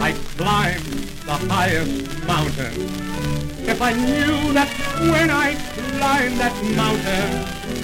I'd climb the highest mountain if I knew that when I climbed that mountain